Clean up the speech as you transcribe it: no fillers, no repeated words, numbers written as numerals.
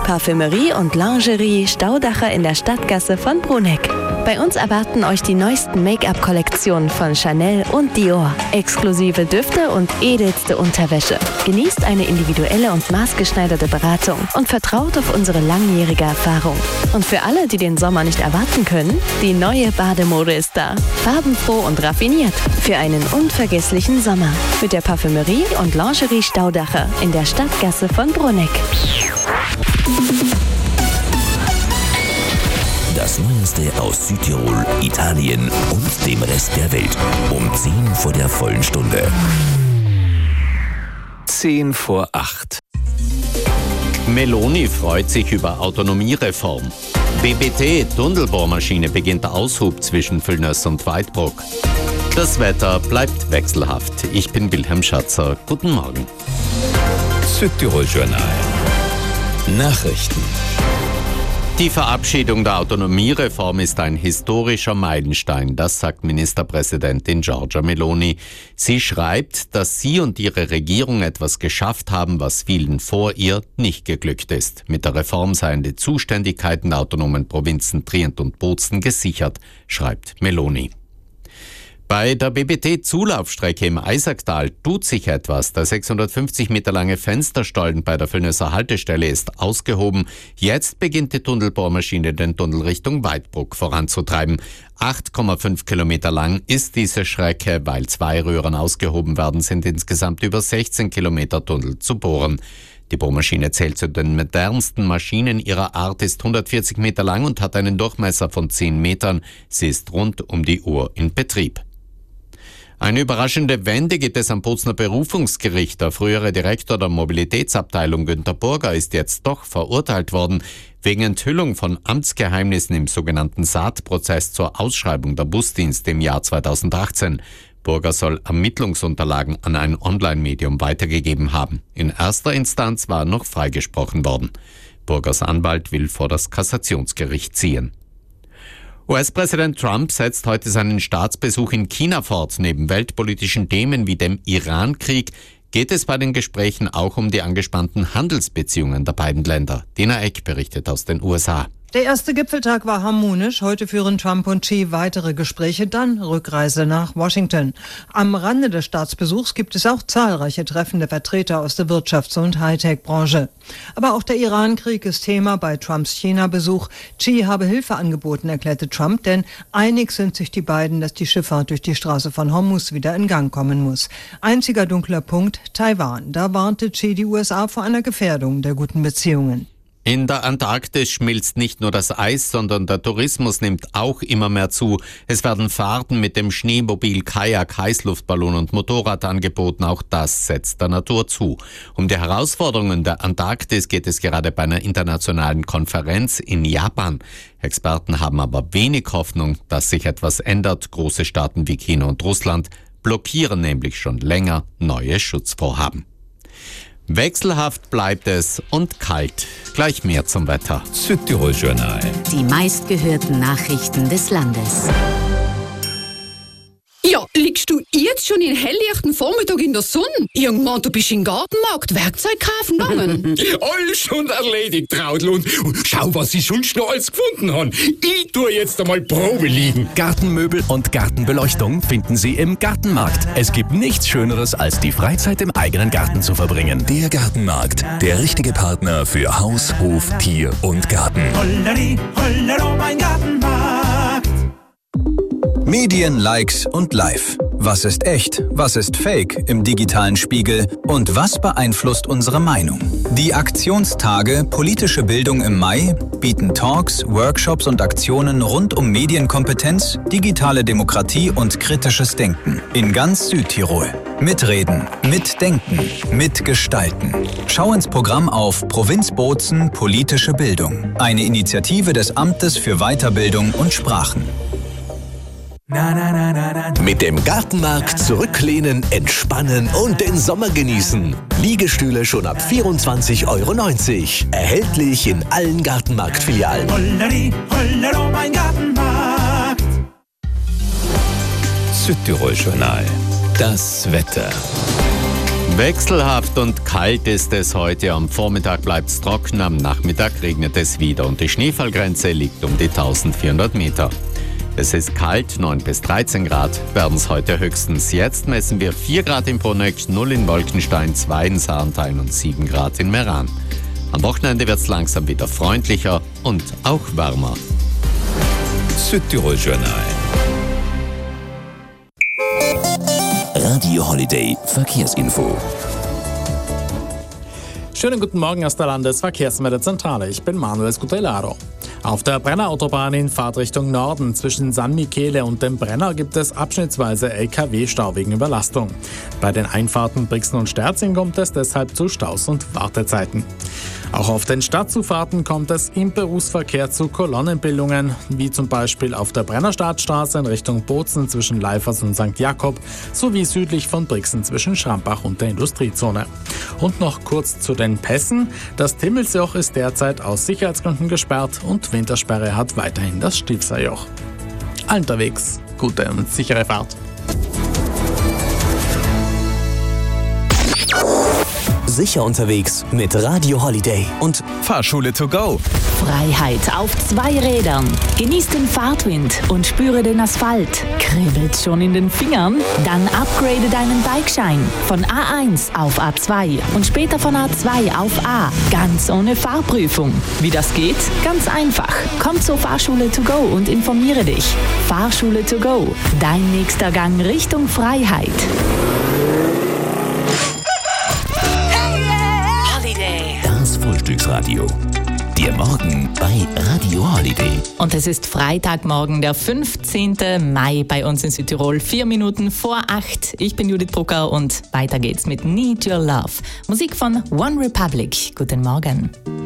Parfümerie und Lingerie Staudacher in der Stadtgasse von Bruneck. Bei uns erwarten euch die neuesten Make-up-Kollektionen von Chanel und Dior, exklusive Düfte und edelste Unterwäsche. Genießt eine individuelle und maßgeschneiderte Beratung und vertraut auf unsere langjährige Erfahrung. Und für alle, die den Sommer nicht erwarten können, die neue Bademode ist da. Farbenfroh und raffiniert für einen unvergesslichen Sommer. Mit der Parfümerie und Lingerie Staudacher in der Stadtgasse von Bruneck. Das Neueste aus Südtirol, Italien und dem Rest der Welt. Um 10 vor der vollen Stunde. 10 vor 8. Meloni freut sich über Autonomiereform. BBT Tunnelbohrmaschine beginnt Aushub zwischen Villnöss und Weidbruck. Das Wetter bleibt wechselhaft. Ich bin Wilhelm Schatzer. Guten Morgen. Südtirol Journal. Nachrichten. Die Verabschiedung der Autonomiereform ist ein historischer Meilenstein, das sagt Ministerpräsidentin Giorgia Meloni. Sie schreibt, dass sie und ihre Regierung etwas geschafft haben, was vielen vor ihr nicht geglückt ist. Mit der Reform seien die Zuständigkeiten der autonomen Provinzen Trient und Bozen gesichert, schreibt Meloni. Bei der BBT-Zulaufstrecke im Eisacktal tut sich etwas. Der 650 Meter lange Fensterstollen bei der Villnösser Haltestelle ist ausgehoben. Jetzt beginnt die Tunnelbohrmaschine den Tunnel Richtung Weidbruck voranzutreiben. 8,5 Kilometer lang ist diese Strecke. Weil 2 Röhren ausgehoben werden, sind insgesamt über 16 Kilometer Tunnel zu bohren. Die Bohrmaschine zählt zu den modernsten Maschinen ihrer Art, ist 140 Meter lang und hat einen Durchmesser von 10 Metern. Sie ist rund um die Uhr in Betrieb. Eine überraschende Wende gibt es am Bozner Berufungsgericht. Der frühere Direktor der Mobilitätsabteilung Günter Burger ist jetzt doch verurteilt worden. Wegen Enthüllung von Amtsgeheimnissen im sogenannten Saatprozess zur Ausschreibung der Busdienste im Jahr 2018. Burger soll Ermittlungsunterlagen an ein Online-Medium weitergegeben haben. In erster Instanz war er noch freigesprochen worden. Burgers Anwalt will vor das Kassationsgericht ziehen. US-Präsident Trump setzt heute seinen Staatsbesuch in China fort. Neben weltpolitischen Themen wie dem Iran-Krieg geht es bei den Gesprächen auch um die angespannten Handelsbeziehungen der beiden Länder. Dina Eck berichtet aus den USA. Der erste Gipfeltag war harmonisch. Heute führen Trump und Xi weitere Gespräche, dann Rückreise nach Washington. Am Rande des Staatsbesuchs gibt es auch zahlreiche Treffen der Vertreter aus der Wirtschafts- und Hightech-Branche. Aber auch der Iran-Krieg ist Thema bei Trumps China-Besuch. Xi habe Hilfe angeboten, erklärte Trump, denn einig sind sich die beiden, dass die Schifffahrt durch die Straße von Hormuz wieder in Gang kommen muss. Einziger dunkler Punkt, Taiwan. Da warnte Xi die USA vor einer Gefährdung der guten Beziehungen. In der Antarktis schmilzt nicht nur das Eis, sondern der Tourismus nimmt auch immer mehr zu. Es werden Fahrten mit dem Schneemobil, Kajak, Heißluftballon und Motorrad angeboten. Auch das setzt der Natur zu. Um die Herausforderungen der Antarktis geht es gerade bei einer internationalen Konferenz in Japan. Experten haben aber wenig Hoffnung, dass sich etwas ändert. Große Staaten wie China und Russland blockieren nämlich schon länger neue Schutzvorhaben. Wechselhaft bleibt es und kalt. Gleich mehr zum Wetter. Südtirol Journal. Die meistgehörten Nachrichten des Landes. Ja, liegst du jetzt schon in helllichten Vormittag in der Sonne? Irgendwann, du bist im Gartenmarkt Werkzeug kaufen gegangen. Alles schon erledigt, Traudl. Und schau, was ich sonst noch alles gefunden habe. Ich tue jetzt einmal Probe liegen. Gartenmöbel und Gartenbeleuchtung finden Sie im Gartenmarkt. Es gibt nichts Schöneres, als die Freizeit im eigenen Garten zu verbringen. Der Gartenmarkt, der richtige Partner für Haus, Hof, Tier und Garten. Holleri, hollero, mein Gartenmarkt. Medien, Likes und Live. Was ist echt? Was ist fake im digitalen Spiegel? Und was beeinflusst unsere Meinung? Die Aktionstage Politische Bildung im Mai bieten Talks, Workshops und Aktionen rund um Medienkompetenz, digitale Demokratie und kritisches Denken in ganz Südtirol. Mitreden, mitdenken, mitgestalten. Schau ins Programm auf Provinz Bozen Politische Bildung. Eine Initiative des Amtes für Weiterbildung und Sprachen. Mit dem Gartenmarkt zurücklehnen, entspannen und den Sommer genießen. Liegestühle schon ab 24,90 €. Erhältlich in allen Gartenmarktfilialen. Holleri, hollero, mein Gartenmarkt. Südtirol Journal. Das Wetter. Wechselhaft und kalt ist es heute. Am Vormittag bleibt es trocken, am Nachmittag regnet es wieder und die Schneefallgrenze liegt um die 1400 Meter. Es ist kalt, 9 bis 13 Grad werden es heute höchstens. Jetzt messen wir 4 Grad in Bruneck, 0 in Wolkenstein, 2 in Sarnthein und 7 Grad in Meran. Am Wochenende wird es langsam wieder freundlicher und auch wärmer. Südtirol Journal. Radio Holiday Verkehrsinfo. Schönen guten Morgen aus der Landesverkehrsmeldezentrale. Ich bin Manuel Scutellaro. Auf der Brennerautobahn in Fahrtrichtung Norden zwischen San Michele und dem Brenner gibt es abschnittsweise LKW-Stau wegen Überlastung. Bei den Einfahrten Brixen und Sterzing kommt es deshalb zu Staus und Wartezeiten. Auch auf den Stadtzufahrten kommt es im Berufsverkehr zu Kolonnenbildungen, wie zum Beispiel auf der Brennerstadtstraße in Richtung Bozen zwischen Leifers und St. Jakob, sowie südlich von Brixen zwischen Schrampach und der Industriezone. Und noch kurz zu den Pässen. Das Timmelsjoch ist derzeit aus Sicherheitsgründen gesperrt und Wintersperre hat weiterhin das Stilfserjoch. Allen unterwegs, gute und sichere Fahrt. Sicher unterwegs mit Radio Holiday und Fahrschule to go. Freiheit auf 2 Rädern. Genieß den Fahrtwind und spüre den Asphalt. Kribbelt's schon in den Fingern? Dann upgrade deinen Bikeschein von A1 auf A2 und später von A2 auf A. Ganz ohne Fahrprüfung. Wie das geht? Ganz einfach. Komm zur Fahrschule to go und informiere dich. Fahrschule to go. Dein nächster Gang Richtung Freiheit. Das Frühstücksradio. Der Morgen bei Radio Holiday. Und es ist Freitagmorgen, der 15. Mai bei uns in Südtirol, 4 Minuten vor 8. Ich bin Judith Brucker und weiter geht's mit Need Your Love. Musik von One Republic. Guten Morgen.